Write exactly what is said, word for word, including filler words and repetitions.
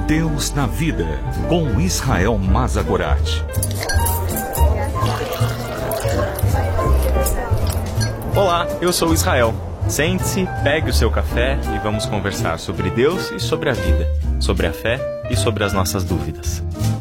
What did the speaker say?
Deus na vida, com Israel Mazagorat. Olá, eu sou Israel. Sente-se, pegue o seu café e vamos conversar sobre Deus e sobre a vida, sobre a fé e sobre as nossas dúvidas.